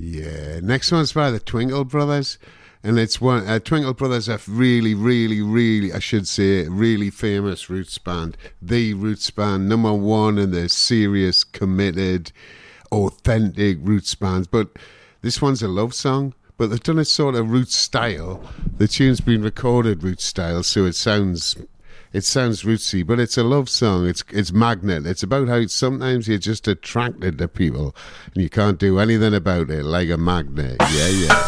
Yeah. Next one's by the Twinkle Brothers. And it's one, Twinkle Brothers are really, I should say, really famous roots band. The roots band, number one in the serious, committed, authentic roots bands. But this one's a love song, but they've done it sort of roots style. The tune's been recorded roots style, so it sounds rootsy, but it's a love song. It's magnet. It's about how sometimes you're just attracted to people and you can't do anything about it, like a magnet. Yeah.